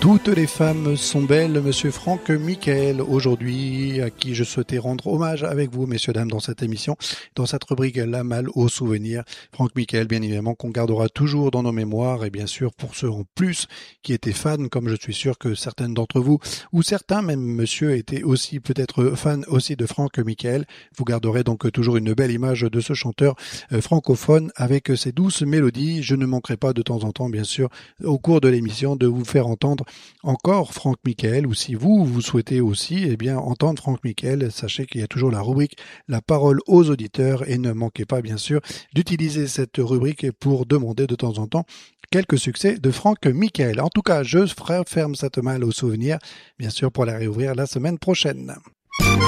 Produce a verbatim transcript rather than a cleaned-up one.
Toutes les femmes sont belles, monsieur Franck Michael, aujourd'hui, à qui je souhaitais rendre hommage avec vous, messieurs, dames, dans cette émission, dans cette rubrique La Malle aux souvenirs. Franck Michael, bien évidemment, qu'on gardera toujours dans nos mémoires, et bien sûr, pour ceux en plus qui étaient fans, comme je suis sûr que certaines d'entre vous, ou certains, même monsieur, étaient aussi peut-être fans aussi de Franck Michael, vous garderez donc toujours une belle image de ce chanteur euh, francophone avec ses douces mélodies. Je ne manquerai pas de temps en temps, bien sûr, au cours de l'émission, de vous faire entendre encore Franck Michael, ou si vous, vous souhaitez aussi eh bien, entendre Franck Michael, sachez qu'il y a toujours la rubrique La parole aux auditeurs, et ne manquez pas bien sûr d'utiliser cette rubrique pour demander de temps en temps quelques succès de Franck Michael. En tout cas, je ferme cette malle aux souvenirs, bien sûr, pour la réouvrir la semaine prochaine.